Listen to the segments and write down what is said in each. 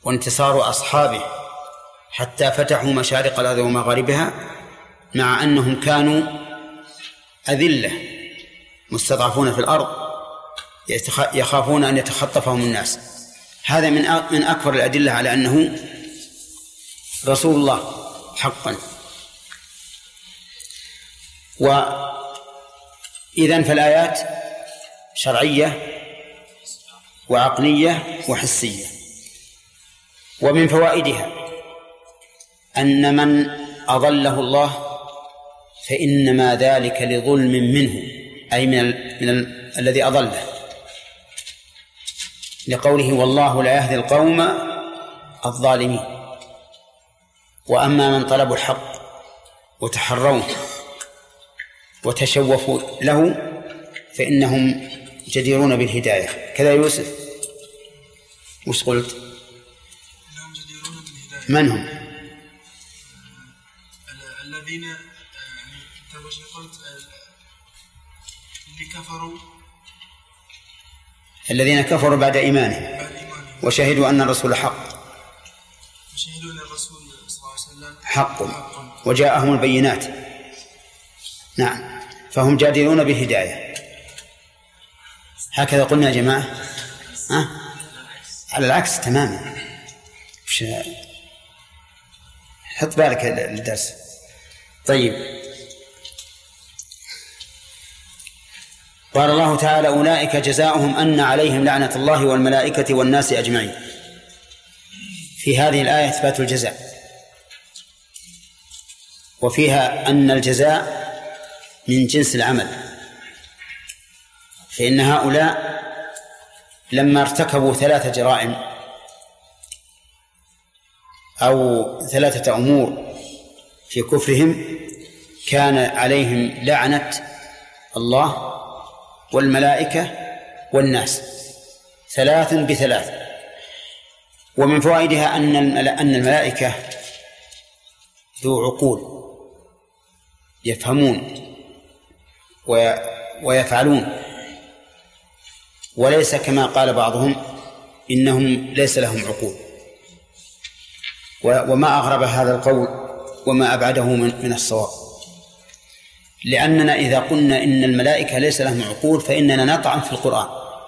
وانتصار أصحابه حتى فتحوا مشارق الأرض ومغاربها، مع أنهم كانوا أذلة مستضعفون في الأرض يخافون أن يتخطفهم الناس. هذا من أكبر الأدلة على أنه رسول الله حقا. وإذن فالآيات شرعية وعقلية وحسية. ومن فوائدها أن من أضله الله فإنما ذلك لظلم منه، أي من الذي أضله، لقوله والله لا يهدي القوم الظالمين. وأما من طلبوا الحق وتحروه وتشوفوا له فإنهم جديرون بالهداية. كذا يوسف، وش قلت؟ من هم؟ الذين قلت اللي كفروا، الذين كفروا بعد إيمانهم وشهدوا أن الرسول حق، وشهدوا أن الرسول صلى الله عليه وسلم حق وجاءهم البينات. نعم، فهم جادرون بالهداية. هكذا قلنا يا جماعة. على العكس تماما. حط بالك الدرس. طيب، قال الله تعالى أولئك جزاؤهم أن عليهم لعنة الله والملائكة والناس أجمعين. في هذه الآية إثبات الجزاء، وفيها أن الجزاء من جنس العمل، فإن هؤلاء لما ارتكبوا 3 جرائم أو 3 أمور في كفرهم كان عليهم لعنة الله والملائكة والناس، 3 ب3. ومن فوائدها أن الملائكة ذو عقول يفهمون ويفعلون، وليس كما قال بعضهم إنهم ليس لهم عقول. وما أغرب هذا القول وما أبعده من الصواب، لأننا إذا قلنا إن الملائكة ليس لهم عقول فإننا نطعن في القرآن،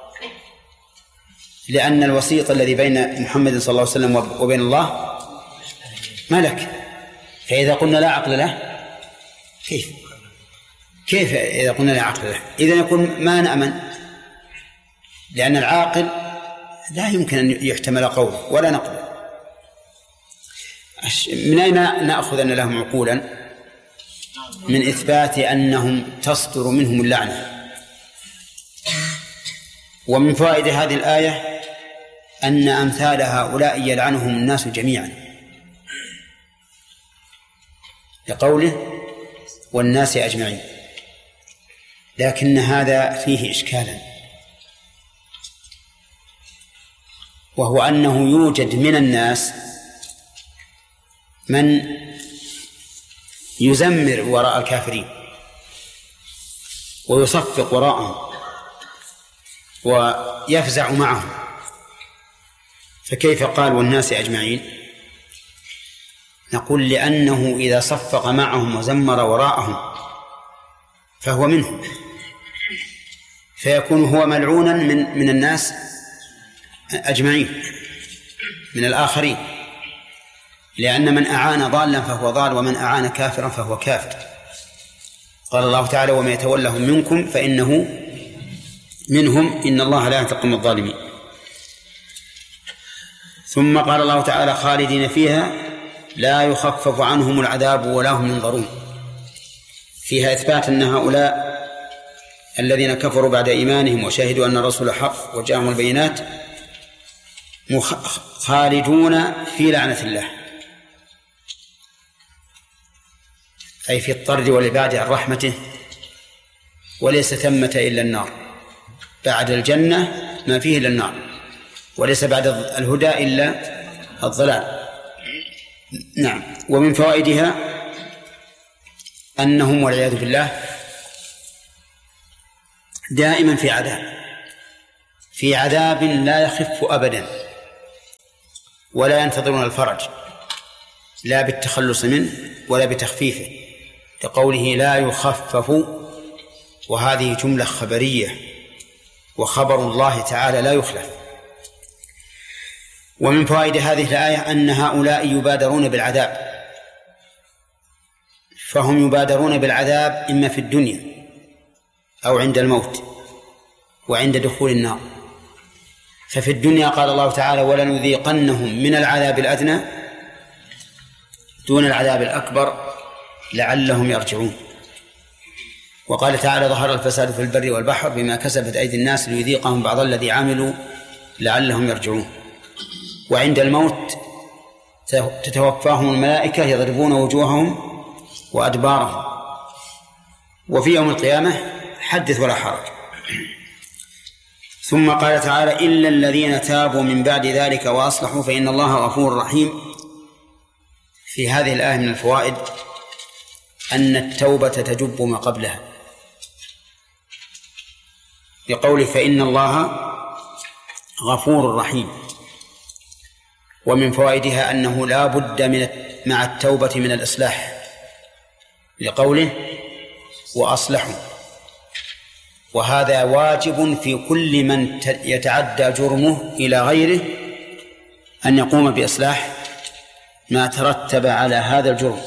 لأن الوسيط الذي بين محمد صلى الله عليه وسلم وبين الله ملك، فإذا قلنا لا عقل له كيف إذا قلنا لا عقل له؟ إذن يكون ما نأمن، لأن العاقل لا يمكن أن يحتمل قوله ولا نقله. من أين نأخذ أن لهم عقولا؟ من إثبات أنهم تصدر منهم اللعنة. ومن فوائد هذه الآية أن أمثال هؤلاء يلعنهم الناس جميعا، لقوله والناس أجمعين. لكن هذا فيه إشكالا، وهو أنه يوجد من الناس من يزمر وراء الكافرين ويصفق وراءهم ويفزع معهم، فكيف قال والناس أجمعين؟ نقول لأنه إذا صفق معهم وزمر وراءهم فهو منهم، فيكون هو ملعونا من الناس أجمعين من الآخرين، لأن من أعان ضالا فهو ضال ومن أعان كافرا فهو كافر. قال الله تعالى ومن يتولهم منكم فإنه منهم إن الله لا يهدي القوم الظالمين. ثم قال الله تعالى خالدين فيها لا يخفف عنهم العذاب ولا هم ينظرون. فيها إثبات أن هؤلاء الذين كفروا بعد إيمانهم وشهدوا أن الرسول حق وجاءهم البينات خالدون في لعنة الله، أي في الطرد والإبعاد عن رحمته، وليس ثمة إلا النار، بعد الجنة ما فيه إلا النار، وليس بعد الهدى إلا الضلال. نعم. ومن فوائدها أنهم والعياذ بالله دائما في عذاب لا يخف أبدا، ولا ينتظرون الفرج لا بالتخلص منه ولا بتخفيفه، لقوله لا يخفف، وهذه جملة خبرية، وخبر الله تعالى لا يخلف. ومن فوائد هذه الآية أن هؤلاء يبادرون بالعذاب، فهم يبادرون بالعذاب إما في الدنيا أو عند الموت وعند دخول النار. ففي الدنيا قال الله تعالى ولنذيقنهم من العذاب الأدنى دون العذاب الأكبر لعلهم يرجعون. وقال تعالى ظهر الفساد في البر والبحر بما كسبت أيدي الناس ليذيقهم بعض الذي عملوا لعلهم يرجعون. وعند الموت تتوفاهم الملائكة يضربون وجوههم وأدبارهم. وفي يوم القيامة حدث ولا حرج. ثم قال تعالى إلا الذين تابوا من بعد ذلك وأصلحوا فإن الله غفور رحيم. في هذه الآية من الفوائد أن التوبة تجب ما قبلها، بقوله فإن الله غفور رحيم. ومن فوائدها أنه لا بد مع التوبة من الإصلاح، لقوله وأصلحوا، وهذا واجب في كل من يتعدى جرمه إلى غيره أن يقوم بإصلاح ما ترتب على هذا الجرم.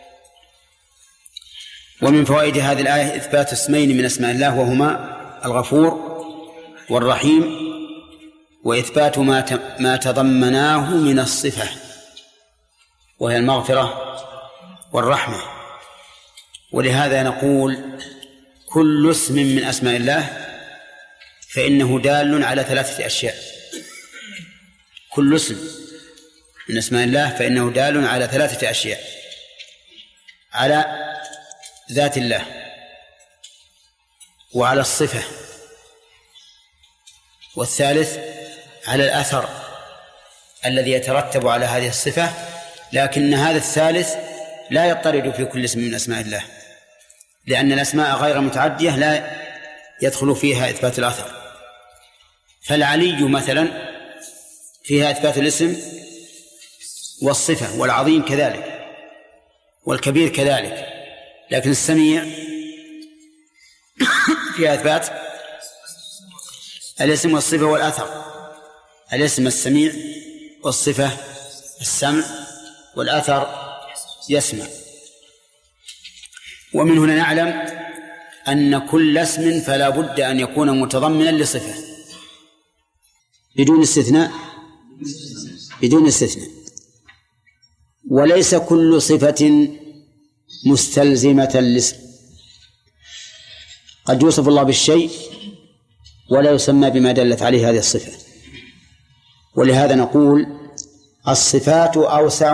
ومن فوائد هذه الآية إثبات اسمين من أسماء الله وهما الغفور والرحيم، وإثبات ما تضمناه من الصفة وهي المغفرة والرحمة. ولهذا نقول كل اسم من أسماء الله فإنه دال على 3 أشياء. كل اسم من أسماء الله فإنه دال على 3 أشياء: على ذات الله، وعلى الصفة، والثالث على الأثر الذي يترتب على هذه الصفة. لكن هذا الثالث لا يضطرد في كل اسم من أسماء الله، لأن الأسماء غير متعدية لا يدخل فيها إثبات الأثر. فالعلي مثلا فيها إثبات الاسم والصفة، والعظيم كذلك، والكبير كذلك. لكن السميع فيها إثبات الاسم والصفة والأثر. الاسم السميع، والصفة السمع، والأثر يسمع. ومن هنا نعلم أن كل اسم فلا بد أن يكون متضمنا لصفة بدون استثناء، بدون استثناء. وليس كل صفة مستلزمة للاسم، قد يوصف الله بالشيء ولا يسمى بما دلت عليه هذه الصفة. ولهذا نقول الصفات أوسع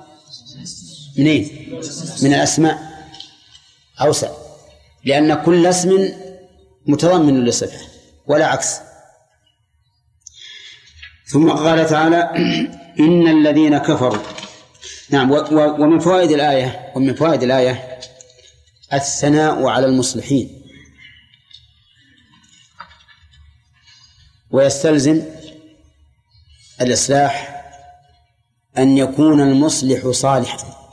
من الأسماء، أوسع، لأن كل اسم متضمن لصفة ولا عكس. ثم قال تعالى إن الذين كفروا. نعم. ومن فوائد الآية الثناء على المصلحين، ويستلزم الإصلاح أن يكون المصلح صالحا،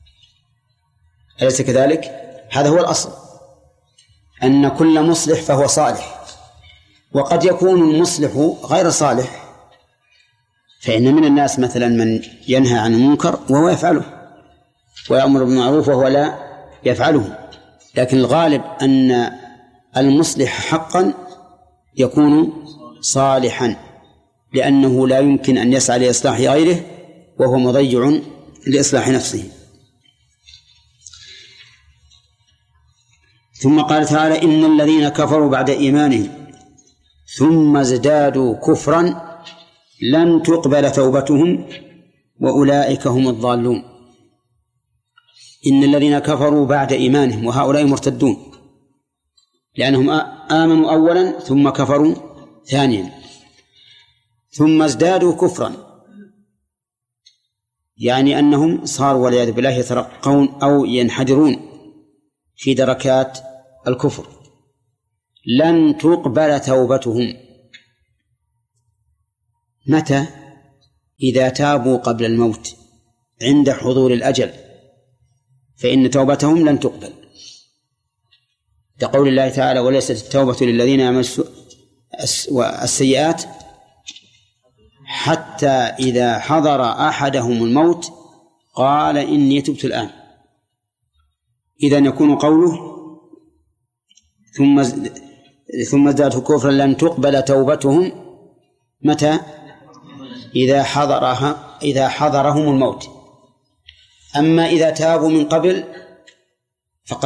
أليس كذلك؟ هذا هو الأصل، أن كل مصلح فهو صالح. وقد يكون المصلح غير صالح، فإن من الناس مثلا من ينهى عن المنكر وهو يفعله، ويأمر بالمعروف وهو لا يفعله. لكن الغالب أن المصلح حقا يكون صالحا، لأنه لا يمكن أن يسعى لإصلاح غيره وهو مضيع لإصلاح نفسه. ثم قال تعالى إن الذين كفروا بعد إيمانهم ثم ازدادوا كفرا لن تقبل توبتهم وأولئك هم الضالون. إن الذين كفروا بعد إيمانهم، وهؤلاء مرتدون لأنهم آمنوا أولا ثم كفروا ثانيا. ثم ازدادوا كفرا يعني أنهم صاروا والعياذ بالله يترقون أو ينحدرون في دركات الكفر. لن تقبل توبتهم. متى؟ إذا تابوا قبل الموت عند حضور الأجل فإن توبتهم لن تقبل، كقول الله تعالى: وليست التوبة للذين يعملون السيئات حتى إذا حضر أحدهم الموت قال إني تبت الآن. إذن يكون قوله ثم ازدادوا كفرا لن تقبل توبتهم متى؟ إذا حضرهم الموت. أما إذا تابوا من قبل فقد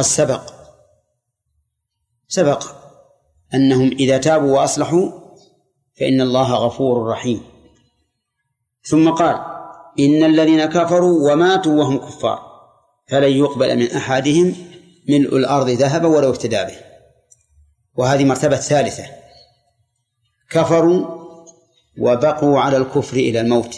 سبق أنهم إذا تابوا وأصلحوا فإن الله غفور رحيم. ثم قال: إن الذين كفروا وماتوا وهم كفار فلن يقبل من أحدهم ملء الأرض ذهبا ولو افتدى به. وهذه مرتبة ثالثة، كفروا وبقوا على الكفر إلى الموت،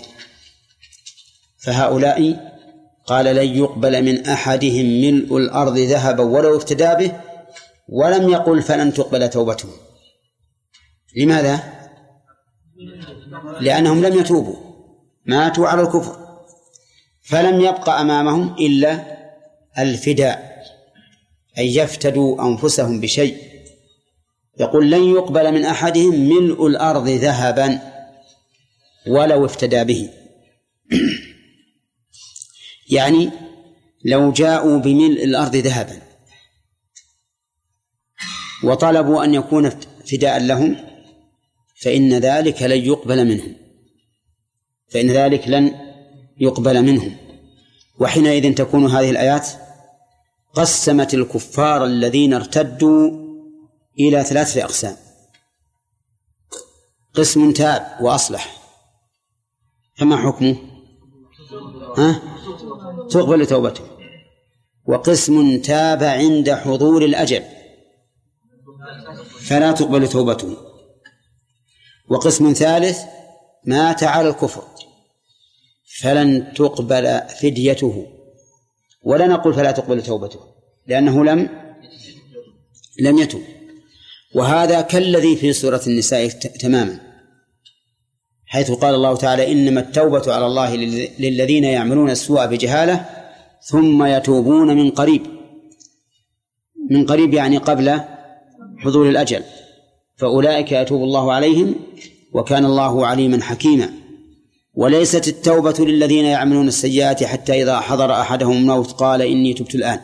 فهؤلاء قال لن يقبل من أحدهم ملء الأرض ذهبا ولو افتدى به، ولم يقل فلن تقبل توبتهم. لماذا؟ لأنهم لم يتوبوا، ماتوا على الكفر، فلم يبقى أمامهم إلا الفداء، أن يفتدوا أنفسهم بشيء. يقول لن يقبل من أحدهم ملء الأرض ذهبا ولو افتدى به. يعني لو جاءوا بملء الأرض ذهبا وطلبوا أن يكون فداء لهم فإن ذلك لن يقبل منهم. وحينئذ تكون هذه الآيات قسمت الكفار الذين ارتدوا إلى 3 أقسام: قسم تاب وأصلح، فما حكمه؟ تقبل توبته. وقسم تاب عند حضور الأجل فلا تقبل توبته. وقسم ثالث مات على الكفر فلن تقبل فديته، ولا نقول فلا تقبل توبته لأنه لم يتوب. وهذا كالذي في سورة النساء تماما، حيث قال الله تعالى: إنما التوبة على الله للذين يعملون السوء بجهالة ثم يتوبون من قريب يعني قبل حضور الأجل، فأولئك يتوب الله عليهم وكان الله عليما حكيما. وليست التوبة للذين يعملون السيئات حتى إذا حضر أحدهم الموت قال إني تبت الآن،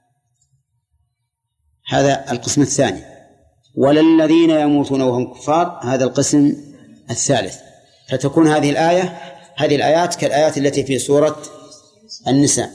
هذا القسم الثاني. وللذين يموتون وهم كفار، هذا القسم الثالث. فتكون هذه الآيات كالآيات التي في سورة النساء.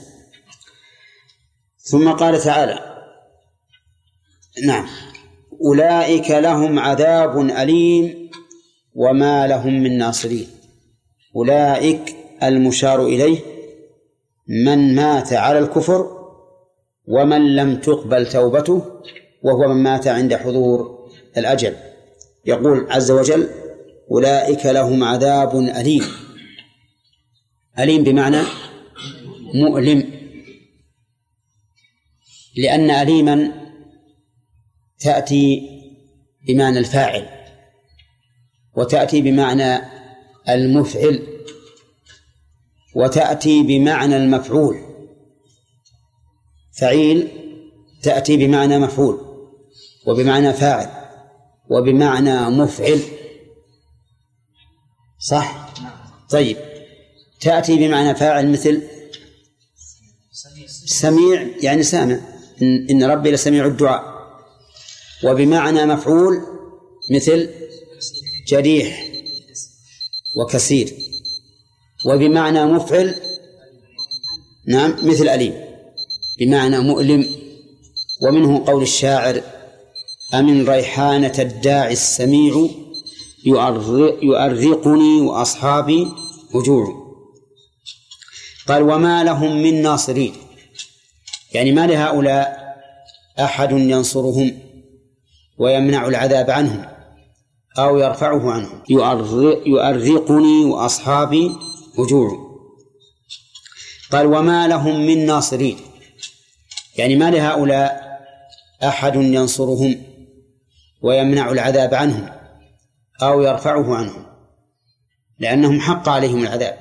ثم قال تعالى: نعم أولئك لهم عذاب أليم وما لهم من ناصرين. أولئك المشار إليه من مات على الكفر ومن لم تقبل توبته، وهو من مات عند حضور الأجل. يقول عز وجل: أولئك لهم عذاب أليم. أليم بمعنى مؤلم، لأن أليما تأتي بمعنى الفاعل وتأتي بمعنى المفعل وتأتي بمعنى المفعول. فعيل تأتي بمعنى مفعول وبمعنى فاعل وبمعنى مفعل، صح؟ طيب، تأتي بمعنى فاعل مثل سميع يعني سامع، إن ربي لسميع الدعاء. وبمعنى مفعول مثل جريح وكثير. وبمعنى مفعل نعم مثل أليم، بمعنى مؤلم. ومنه قول الشاعر: أمن ريحانة الداعي السميع يؤرقني وأصحابي هجوع. قال: وما لهم من ناصرين، يعني ما لهؤلاء أحد ينصرهم ويمنع العذاب عنهم أو يرفعه عنهم. يؤرقني وأصحابي هجوع. قال: وما لهم من ناصرين، يعني ما لهؤلاء أحد ينصرهم ويمنع العذاب عنهم أو يرفعه عنهم، لأنهم حق عليهم العذاب.